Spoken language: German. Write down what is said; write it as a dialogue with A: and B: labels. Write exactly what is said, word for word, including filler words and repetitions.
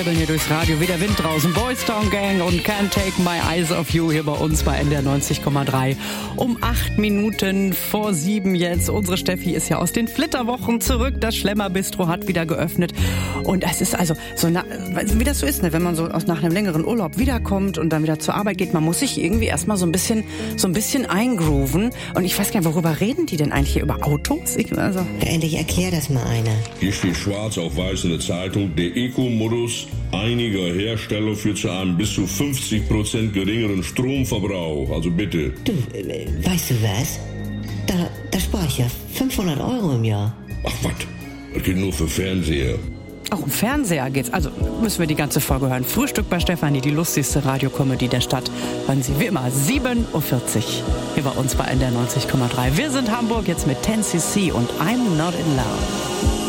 A: wirbeln hier durchs Radio wie der Wind draußen. Boys Town Gang und Can't Take My Eyes Off You hier bei uns bei N D R neunzig Komma drei. Um acht Minuten vor sieben jetzt. Unsere Steffi ist ja aus den Flitterwochen zurück. Das Schlemmer-Bistro hat wieder geöffnet. Und es ist also so, na, wie das so ist, ne? Wenn man so aus nach einem längeren Urlaub wiederkommt und dann wieder zur Arbeit geht, man muss sich irgendwie erstmal so ein bisschen, so ein bisschen eingrooven. Und ich weiß gar nicht, worüber reden die denn eigentlich hier? Über Autos? Ich, also
B: ja, endlich erklär das mal einer.
C: Hier steht schwarz auf weiß in der Zeitung, der Eco-Modus einiger Hersteller führt zu einem bis zu fünfzig Prozent geringeren Stromverbrauch. Also bitte.
B: Du, äh, weißt du was? Da, da spare ich ja fünfhundert Euro im Jahr.
C: Ach was, das geht nur für Fernseher.
A: auch um Fernseher geht's. Also müssen wir die ganze Folge hören. Frühstück bei Stefanie, die lustigste Radiokomödie der Stadt. Hören Sie wie immer sieben Uhr vierzig hier bei uns bei N D R neunzig Komma drei. Wir sind Hamburg jetzt mit ten C C und I'm Not in Love.